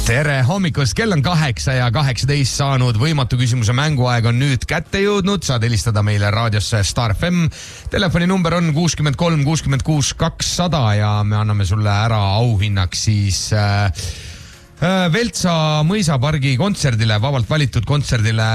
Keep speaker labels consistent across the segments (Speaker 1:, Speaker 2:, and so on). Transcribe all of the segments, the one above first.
Speaker 1: Tere hommikust, kell on 8:18 saanud, võimatu küsimuse mänguaeg on nüüd kätte jõudnud, saad helistada meile raadiosse Star FM. Telefoninumber on 63 66 200 ja me anname sulle ära auhinnaks siis Veltsa mõisapargi kontserdile, vabalt valitud kontserdile.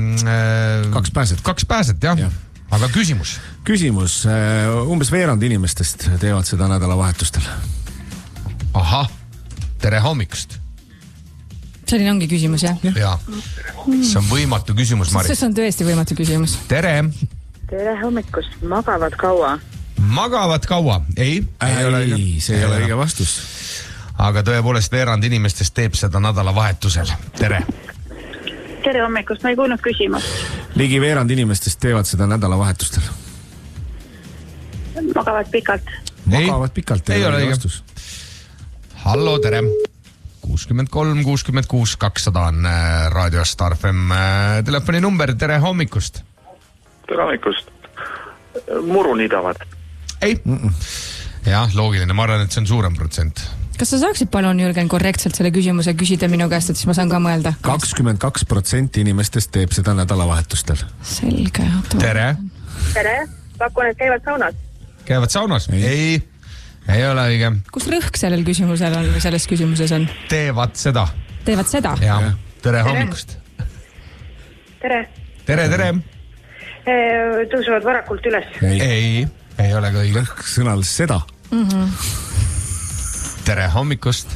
Speaker 1: Kaks pääset, jah. Aga küsimus, umbes veerand inimestest teevad seda nädalavahetustel. Ahah, tere hommikust.
Speaker 2: Selline ongi küsimus, jah?
Speaker 1: Jaa. See on võimatu küsimus, Maris.
Speaker 2: See on tõesti võimatu küsimus.
Speaker 1: Tere.
Speaker 3: Tere hommikust. Magavad kaua?
Speaker 1: Magavad kaua? Ei,
Speaker 4: see ei ole õige vastus.
Speaker 1: Aga tõepoolest veerand inimestest teeb seda nädalavahetusel. Tere.
Speaker 3: Tere hommikust. Ma ei kuulnud küsimust.
Speaker 4: Ligi veerand inimestest teevad seda nädalavahetustel.
Speaker 3: Magavad pikalt?
Speaker 4: Magavad pikalt, ei ole õige vastus.
Speaker 1: Hallo, tere. 63 66 200 on raadio Star FM telefoninumber. Tere hommikust.
Speaker 5: Tere hommikust. Muru nidavad? Ei.
Speaker 1: Jah, loogiline. Ma arvan, et see on suurem protsent.
Speaker 2: Kas sa saaksid palun, Jürgen, korrektselt selle küsimuse küsida minu käest, et siis ma saan ka mõelda?
Speaker 4: 22% inimestest teeb seda nädalavahetustel.
Speaker 2: Selge.
Speaker 1: Tere.
Speaker 3: Tere. Pakun, et käivad saunas?
Speaker 1: Käivad saunas? Ei ole õige.
Speaker 2: Kus rõhk sellel küsimusel on või selles küsimuses on?
Speaker 1: Teevad seda.
Speaker 2: Teevad seda?
Speaker 1: Jah. Tere hommikust.
Speaker 3: Tere.
Speaker 1: Tere.
Speaker 3: Tõusevad varakult üles?
Speaker 1: Ei ole ka õige.
Speaker 4: Sõnal seda.
Speaker 1: Tere hommikust.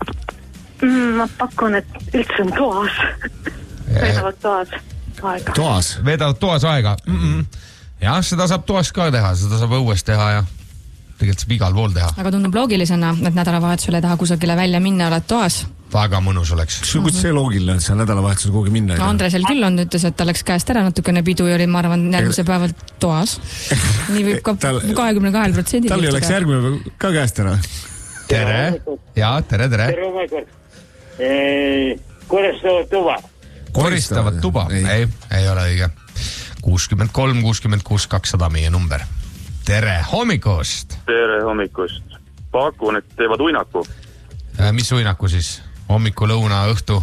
Speaker 3: Ma pakun, et üldse on toas. Veedavad toas aega.
Speaker 4: Toas?
Speaker 1: Veedavad toas aega? Jah, seda saab toas ka teha, seda saab õues teha ja tegelikult saab igal pool teha.
Speaker 2: Aga tundub loogilisena, et nädalavahetusel ei taha kusagile välja minna, oled toas.
Speaker 1: Väga mõnus oleks.
Speaker 4: Kuidas see loogiline on, see nädalavahetusel kuhugi minna?
Speaker 2: No Andresel küll on, ütles, et ta läks käest ära natukene pidu ja oli, ma arvan, järgmise päeval toas. Nii võib ka 22%.
Speaker 4: Tal ei oleks järgmine päev ka käest ära.
Speaker 1: Tere. Jaa, tere.
Speaker 5: Tere hommikust. Koristavad tuba?
Speaker 1: Koristavad tuba? Ei ole õige. 63 66 200 meie number. Tere hommikust.
Speaker 5: Tere hommikust. Pakun, et teevad uinaku.
Speaker 1: Mis uinaku siis? Hommiku, lõuna, õhtu?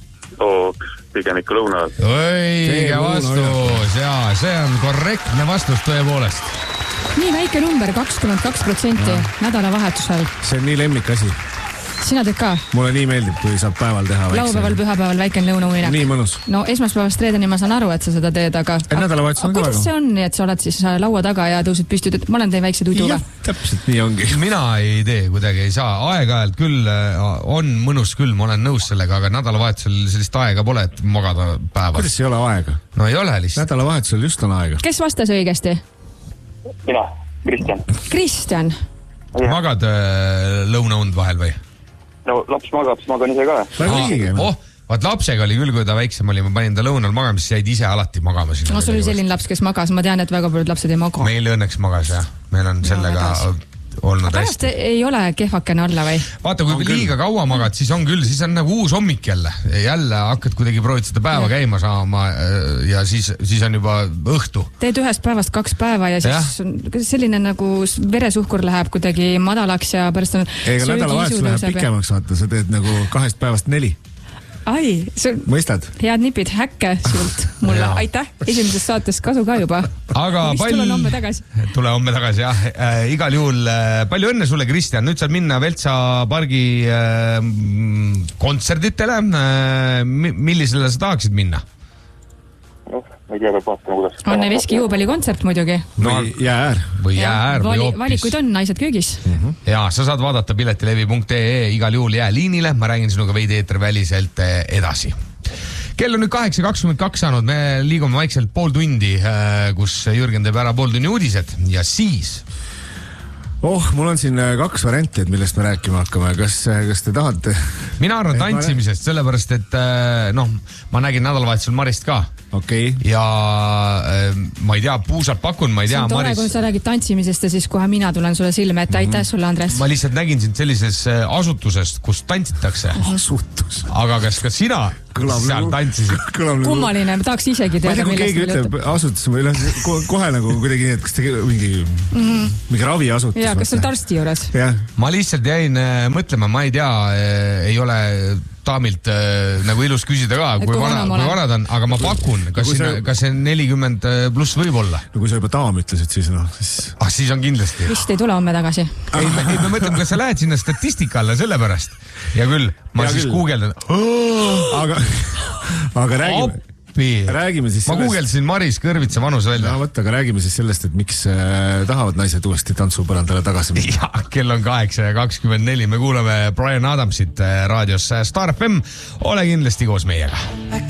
Speaker 5: Pigem ikka lõuna.
Speaker 1: Õige vastus. Jaa, see on korrektne vastus tõepoolest.
Speaker 2: Nii väike number, 22% nädalavahetusel.
Speaker 4: See on nii lemmik asi.
Speaker 2: Sina teed ka?
Speaker 4: Mulle nii meeldib, kui saab päeval teha.
Speaker 2: Laupäeval, pühapäeval väikene lõunauinak.
Speaker 4: Nii mõnus.
Speaker 2: No esmaspäevast reedeni ma saan aru, et sa seda teed, aga kuidas see on, et sa oled siis laua taga ja tõusid püsti, et ma olen teie väikse tuduga?
Speaker 4: Jah, täpselt nii ongi.
Speaker 1: Mina ei tee, kuidagi ei saa. Aeg-ajalt küll on mõnus küll, ma olen nõus sellega, aga nädalavahetusel sellist aega pole, et magada päevas.
Speaker 4: Kuidas ei ole aega?
Speaker 1: No ei ole lihtsalt.
Speaker 4: Nädalavahetusel just on aega.
Speaker 2: Kes vastas õigesti?
Speaker 5: Mina,
Speaker 2: Kristjan.
Speaker 1: Magad lõunaund vahel või?
Speaker 5: No laps magab, siis magan ise ka.
Speaker 1: Vaat lapsega oli küll, kui ta väiksem oli, ma panin ta lõunal magama, siis jäid ise alati magama sinna.
Speaker 2: No sul oli selline laps, kes magas, ma tean, et väga paljud lapsed ei maga.
Speaker 1: Meil õnneks magas, jah. Meil on sellega olnud
Speaker 2: hästi. Pärast ei ole kehvakene alla või?
Speaker 1: Vaata, kui liiga kaua magad, siis on küll, siis on nagu uus hommik jälle. Jälle hakkad kuidagi proovid seda päeva käima saama ja siis on juba õhtu.
Speaker 2: Teed ühest päevast 2 päeva ja siis selline nagu veresuhkur läheb kuidagi madalaks ja pärast on...
Speaker 4: Ega nädalavahetus läheb pikemaks, vaata, sa teed nagu 2 päevast 4.
Speaker 2: Ai,
Speaker 4: mõistad?
Speaker 2: Head nipid, häkke sult mulle, aitäh, esimeses saates kasu ka juba.
Speaker 1: Aga
Speaker 2: tulen homme tagasi.
Speaker 1: Tule homme tagasi, jah. Igal juhul palju õnne sulle, Kristjan. Nüüd saad minna Veltsa pargi kontserditele. Millisele sa tahaksid minna?
Speaker 5: Ma ei tea, peab vaatama, kuidas.
Speaker 2: On Neveski juubelikontsert muidugi.
Speaker 1: Või jäääär või hoopis.
Speaker 2: Valikuid on, naised köögis.
Speaker 1: Jaa, sa saad vaadata piletilevi.ee igal juhul jää liinile. Ma räägin sinuga veidi eetriväliselt edasi. Kell on nüüd 8:22 saanud. Me liigume vaikselt pool tundi, kus Jürgen teeb ära pool tunni uudised ja siis...
Speaker 4: mul on siin 2 varianti, et millest me rääkima hakkame. Kas te tahate?
Speaker 1: Mina arvan tantsimisest, sellepärast, et ma nägin nädalavahetusel Marist ka.
Speaker 4: Okay.
Speaker 1: Ja ma ei tea, puusalt pakun, ma ei tea.
Speaker 2: See on tore, kui sa räägid tantsimisest ja siis kohe mina tulen sulle silme, et aitäh sulle, Andres.
Speaker 1: Ma lihtsalt nägin sind sellises asutusest, kus tantsitakse.
Speaker 4: Asutus.
Speaker 1: Aga kas ka sina seal tantsisid?
Speaker 2: Kummaline, ma tahaks isegi teada,
Speaker 4: millest keegi ütleb asutus või kohe nagu kuidagi nii, et kas te mingi raviasutus.
Speaker 2: Jaa, kas sa oled arsti juures?
Speaker 1: Ma lihtsalt jäin mõtlema, ma ei tea, ei ole daamilt nagu ilus küsida ka, kui vana ta on, aga ma pakun, kas see 40 pluss võib olla?
Speaker 4: No kui sa juba daam ütlesid, siis noh, siis...
Speaker 1: siis on kindlasti.
Speaker 2: Vist ei tule homme tagasi.
Speaker 1: Ei, me mõtleme, kas sa lähed sinna statistika alla selle pärast. Ja küll, ma siis guugeldan.
Speaker 4: Aga räägime siis
Speaker 1: sellest. Ma guugeldasin Maris Kõrvitsa vanuse välja.
Speaker 4: No võtta, aga räägime siis sellest, et miks tahavad naised uuesti tantsupõrandale tagasi.
Speaker 1: Ja, kell on 8:24. Me kuuleme Bryan Adamsit raadios Star FM. Ole kindlasti koos meiega.